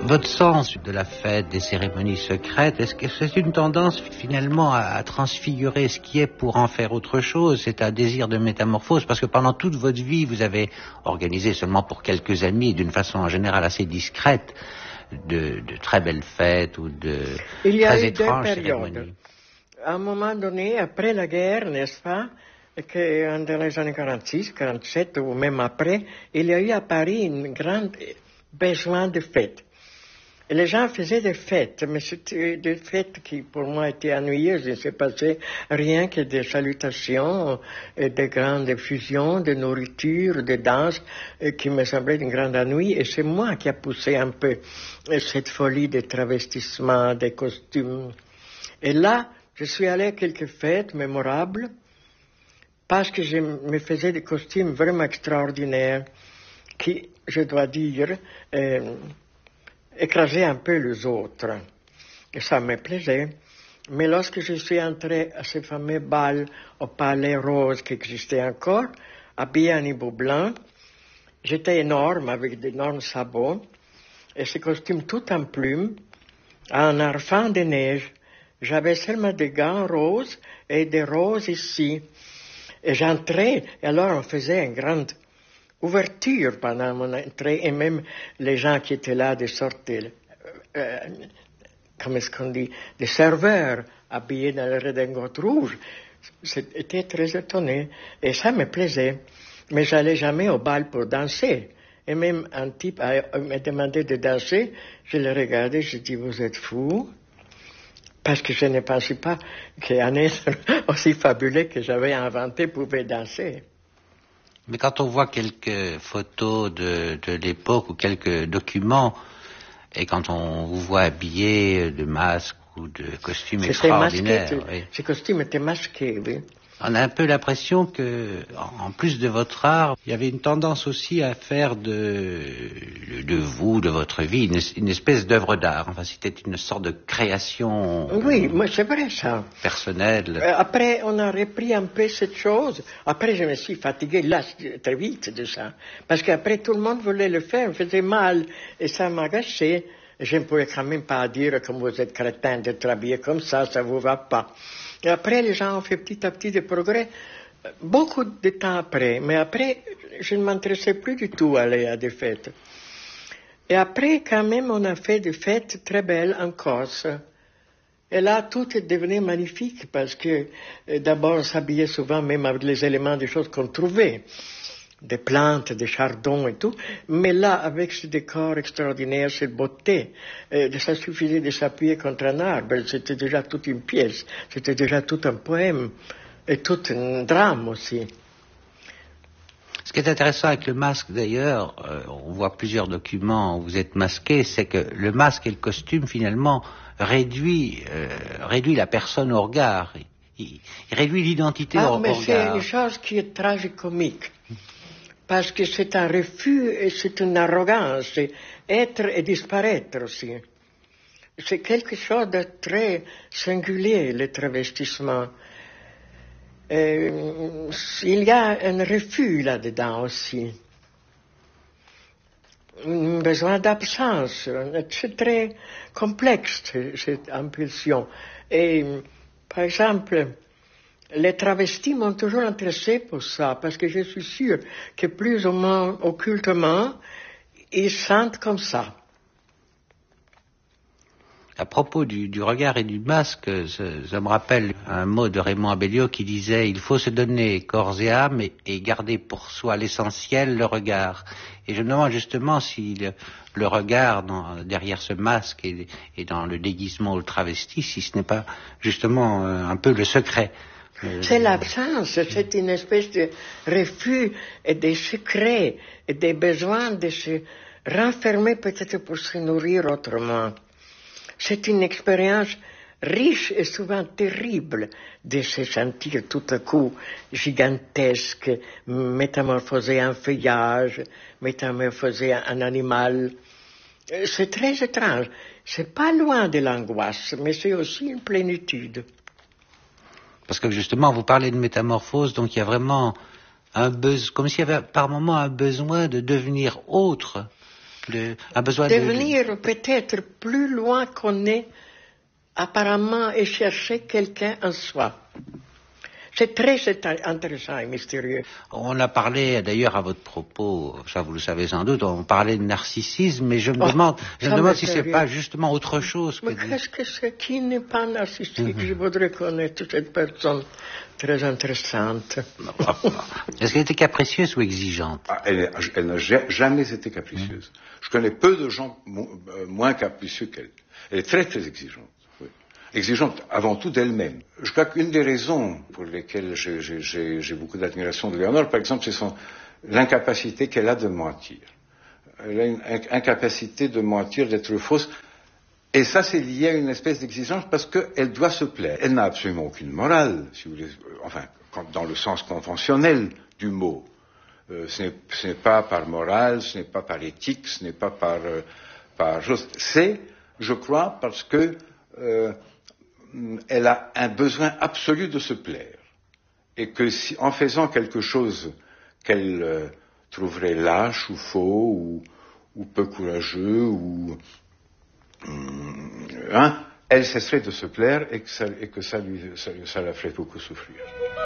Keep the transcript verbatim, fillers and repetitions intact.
Votre sens de la fête, des cérémonies secrètes, est-ce que c'est une tendance finalement à, à transfigurer ce qui est pour en faire autre chose? C'est un désir de métamorphose, parce que pendant toute votre vie, vous avez organisé seulement pour quelques amis, d'une façon en général assez discrète, de, de très belles fêtes ou de Il y a très eu deux étranges périodes. cérémonies. À un moment donné, après la guerre, n'est-ce pas, que dans les années quarante-six, quarante-sept ou même après, il y a eu à Paris un grand besoin de fêtes. Et les gens faisaient des fêtes, mais c'était des fêtes qui pour moi étaient ennuyeuses. Il ne s'est passé rien que des salutations, et des grandes fusions, de nourriture, de danse, qui me semblaient d'une grande ennui. Et c'est moi qui a poussé un peu cette folie des travestissements, des costumes. Et là, je suis allé à quelques fêtes mémorables, parce que je me faisais des costumes vraiment extraordinaires, qui, je dois dire, euh, écraser un peu les autres. Et ça me plaisait. Mais lorsque je suis entré à ce fameux bal au Palais Rose qui existait encore, habillé en hibou blanc, j'étais énorme avec d'énormes sabots, et ce costume tout en plumes, en enfant de neige. J'avais seulement des gants roses et des roses ici. Et j'entrais, et alors on faisait une grande ouverture pendant mon entrée, et même les gens qui étaient là, des sortes de, euh, comment est-ce qu'on dit, des serveurs habillés dans le redingote rouge, étaient très étonnés, et ça me plaisait. Mais j'allais jamais au bal pour danser. Et même un type a, me demandé de danser, je le regardais, je dis, vous êtes fou? Parce que je ne pensais pas qu'un être aussi fabuleux que j'avais inventé pouvait danser. Mais quand on voit quelques photos de, de l'époque ou quelques documents, et quand on vous voit habillé de masques ou de costumes extraordinaires... Masqué, oui. Ces costumes étaient masqués, oui. On a un peu l'impression que, en plus de votre art, il y avait une tendance aussi à faire de, de vous, de votre vie, une, une espèce d'œuvre d'art. Enfin, c'était une sorte de création. Oui, mais c'est vrai ça. Personnelle. Après, on a repris un peu cette chose. Après, je me suis fatigué là très vite de ça, parce qu'après tout le monde voulait le faire, me faisait mal, et ça m'a gâché. Je ne pouvais quand même pas dire que vous êtes crétin d'être habillé comme ça, ça vous va pas. Et après, les gens ont fait petit à petit des progrès, beaucoup de temps après. Mais après, je ne m'intéressais plus du tout à aller à des fêtes. Et après, quand même, on a fait des fêtes très belles en Corse. Et là, tout est devenu magnifique parce que euh, d'abord, on s'habillait souvent même avec les éléments des choses qu'on trouvait. Des plantes, des chardons et tout, mais là, avec ce décor extraordinaire, cette beauté, euh, ça suffisait de s'appuyer contre un arbre, c'était déjà toute une pièce, c'était déjà tout un poème, et tout un drame aussi. Ce qui est intéressant avec le masque d'ailleurs, euh, on voit plusieurs documents où vous êtes masqué, c'est que le masque et le costume finalement réduit, euh, réduit la personne au regard, il, il réduit l'identité ah, au, mais au regard. C'est une chose qui est tragicomique. Parce que c'est un refus et c'est une arrogance, c'est être et disparaître aussi. C'est quelque chose de très singulier, le travestissement. Euh, il y a un refus là-dedans aussi. Un besoin d'absence. C'est très complexe, cette impulsion. Et, par exemple, les travestis m'ont toujours intéressé pour ça, parce que je suis sûr que plus ou moins occultement, ils sentent comme ça. À propos du, du regard et du masque, ça, ça me rappelle un mot de Raymond Abellio qui disait « Il faut se donner corps et âme et, et garder pour soi l'essentiel, le regard ». Et je me demande justement si le, le regard dans, derrière ce masque et, et dans le déguisement ou le travesti, si ce n'est pas justement euh, un peu le secret. C'est l'absence, c'est une espèce de refus et des secrets et des besoins de se renfermer peut-être pour se nourrir autrement. C'est une expérience riche et souvent terrible de se sentir tout à coup gigantesque, métamorphosé en feuillage, métamorphosé en animal. C'est très étrange. C'est pas loin de l'angoisse, mais c'est aussi une plénitude. Parce que justement, vous parlez de métamorphose, donc il y a vraiment un besoin, comme s'il y avait par moment un besoin de devenir autre. de, un besoin de de venir peut-être plus loin qu'on est apparemment et chercher quelqu'un en soi. C'est très intéressant et mystérieux. On a parlé, d'ailleurs, à votre propos, ça vous le savez sans doute, on parlait de narcissisme, mais je me oh, demande, je me demande si c'est sérieux. pas justement autre chose. Mais que qu'est-ce que c'est? Qui n'est pas narcissique? Mm-hmm. Je voudrais connaître cette personne très intéressante. Est-ce qu'elle était capricieuse ou exigeante? Ah, elle, elle n'a jamais été capricieuse. Mm. Je connais peu de gens mo moins capricieux qu'elle. Elle est très très exigeante. Exigeante avant tout d'elle-même. Je crois qu'une des raisons pour lesquelles j'ai beaucoup d'admiration de Léonore, par exemple, c'est l'incapacité qu'elle a de mentir. Elle a une incapacité de mentir, d'être fausse. Et ça, c'est lié à une espèce d'exigence parce qu'elle doit se plaire. Elle n'a absolument aucune morale, si vous voulez, enfin, dans le sens conventionnel du mot. Euh, ce n'est pas par morale, ce n'est pas par éthique, ce n'est pas par, euh, par chose. C'est, je crois, parce que euh, elle a un besoin absolu de se plaire. Et que si, en faisant quelque chose qu'elle euh, trouverait lâche ou faux ou, ou peu courageux ou hum, hein, elle cesserait de se plaire et que ça, et que ça, lui, ça, ça la ferait beaucoup souffrir.